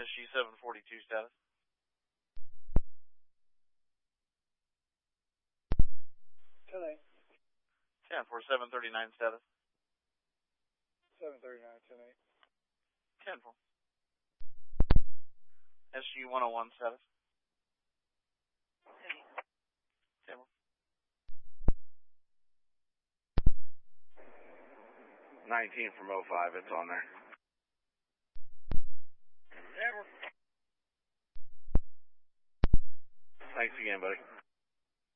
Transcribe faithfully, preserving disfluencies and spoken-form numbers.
S G seven forty-two status. ten eight. ten four, seven thirty-nine status. seven thirty-nine, ten eight. ten four. S G one oh one status. ten four. nineteen from oh five, it's on there. ten four. Thanks again, buddy.